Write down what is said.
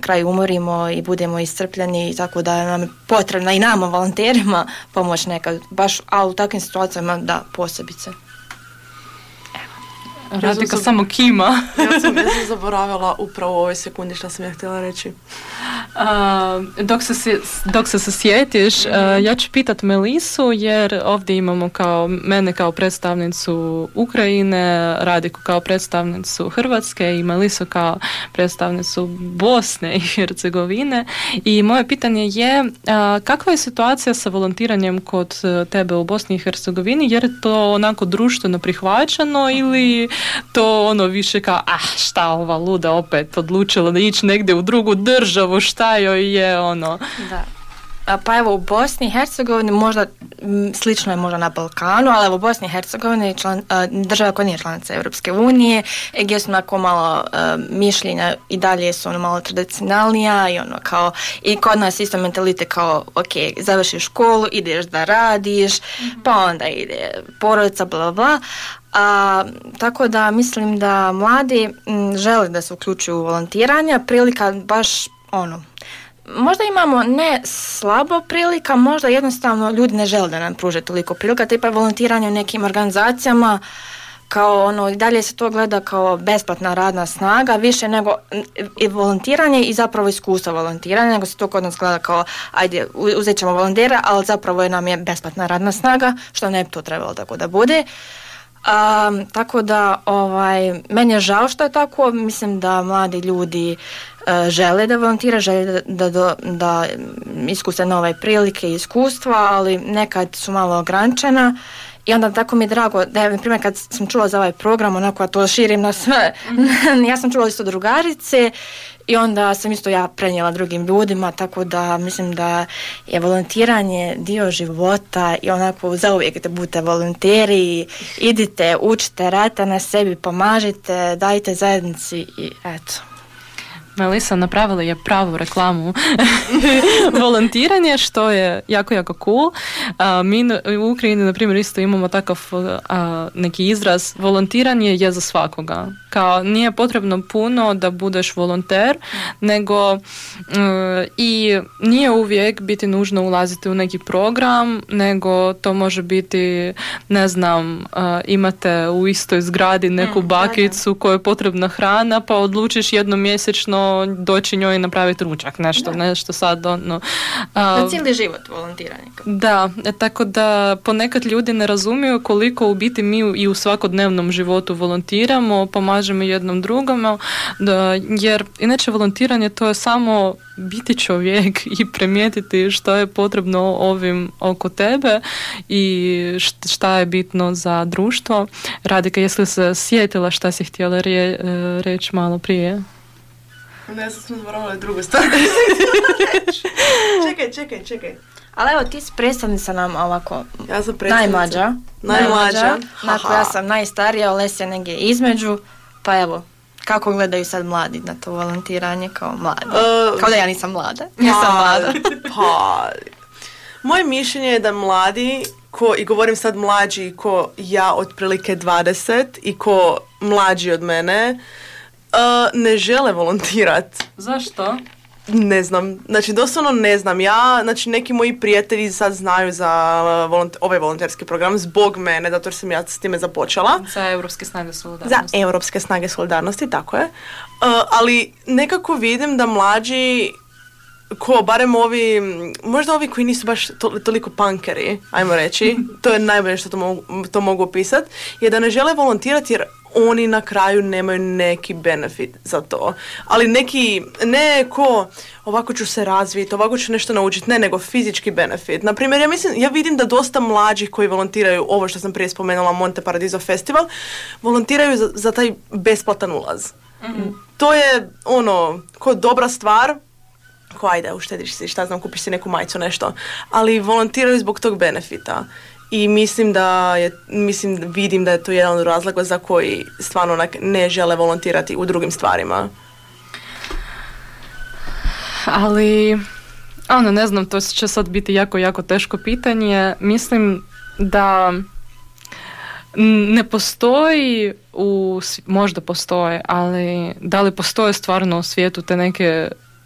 kraju umorimo i budemo iscrpljeni, tako da nam je potrebna i nama, volonterima, pomoć nekad, baš, a u takvim situacijama da, posebice. Radika samo kima. Ja sam zaboravila upravo u ovoj sekundi što sam ja htjela reći. Dok se sjetiš, ja ću pitat Melisu, jer ovdje imamo mene kao predstavnicu Ukrajine, Radiku kao predstavnicu Hrvatske i Melisu kao predstavnicu Bosne i Hercegovine. I moje pitanje je, kakva je situacija sa volontiranjem kod tebe u Bosni i Hercegovini, jer je to onako društveno prihvaćeno ili to više kao, šta ova luda opet odlučila da ići negdje u drugu državu, šta joj je Da. Pa evo u Bosni i Hercegovini možda slično je možda na Balkanu, ali evo u Bosni i Hercegovini država koja nije članica Europske unije, gdje su onako malo mišljenja i dalje su malo tradicionalnija i kao i kod nas isto mentalitet kao ok, završiš školu, ideš da radiš, pa onda ide porodica, bla bla. Tako da mislim da mladi žele da se uključuju u volontiranje, prilika baš možda imamo ne slabo prilika, možda jednostavno ljudi ne žele da nam pruže toliko prilika, tipa volontiranje u nekim organizacijama, kao i dalje se to gleda kao besplatna radna snaga, više nego i volontiranje i zapravo iskustvo volontiranja, nego se to kod nas gleda kao ajde, uzet ćemo volontera, ali zapravo nam je besplatna radna snaga, što ne bi to trebalo tako da bude. Tako da meni je žao što je tako, mislim da mladi ljudi žele da volontiraju, žele da iskuse nove prilike i iskustva, ali nekad su malo ograničena i onda tako mi je drago da, na primjer, kad sam čula za ovaj program, onako to širim na sve, ja sam čula isto drugarice i onda sam isto ja prenijela drugim ljudima, tako da mislim da je volontiranje dio života i onako zauvijek da budete volonteri, idite, učite, radite na sebi, pomažite, dajte zajednici i eto. Melisa napravila je pravu reklamu volontiranje, što je jako, jako cool. Mi u Ukrajini, na primjer, isto imamo takav neki izraz, volontiranje je za svakoga. Kao nije potrebno puno da budeš volonter, nego i nije uvijek biti nužno ulaziti u neki program, nego to može biti, ne znam, imate u istoj zgradi neku bakicu kojoj je potrebna hrana, pa odlučiš jednomjesečno doći njoj i napraviti ručak, nešto sad za cijeli život volontiranje. Da, tako da ponekad ljudi ne razumiju koliko u biti mi i u svakodnevnom životu volontiramo, pomažemo jednom drugom, jer inače volontiranje to je samo biti čovjek i primijetiti što je potrebno ovim oko tebe i šta je bitno za društvo. Radika, jesi li se sjetila šta si htjela reći malo prije? Ne, sam zaboravila drugu stvar. Čekaj. Ali evo, ti si predstavnica nam ovako, ja sam predstavnica. Najmlađa. Dakle, ja sam najstarija, Olesja negdje između, pa evo, kako gledaju sad mladi na to volontiranje kao mladi? Kao da ja nisam mlada. Ja sam mlada. Moje mišljenje je da mladi, i govorim sad mlađi ko ja otprilike 20 i ko mlađi od mene, ne žele volontirati. Zašto? Ne znam. Znači, doslovno ne znam. Znači, neki moji prijatelji sad znaju za ovaj volonterski program zbog mene, zato jer sam ja s time započela. Za Europske snage solidarnosti. Za Europske snage solidarnosti, tako je. Ali nekako vidim da mlađi, barem ovi, možda ovi koji nisu baš toliko punkeri, ajmo reći, to je najbolje što to mogu opisati, je da ne žele volontirati jer oni na kraju nemaju neki benefit za to. Ali neki, ne ko ovako ću se razviti, ovako ću nešto naučiti, ne, nego fizički benefit. Naprimjer, ja vidim da dosta mlađih koji volontiraju, ovo što sam prije spomenula, Monte Paradiso Festival, volontiraju za taj besplatan ulaz. Mm-hmm. To je ko dobra stvar, ko ajde, uštediš si, šta znam, kupiš si neku majicu, nešto, ali volontiraju zbog tog benefita. I vidim da je to jedan od razloga za koji stvarno ne žele volontirati u drugim stvarima. Ali, ne znam, to će sad biti jako, jako teško pitanje. Mislim da ne postoji, možda postoje, ali da li postoje stvarno u svijetu te neke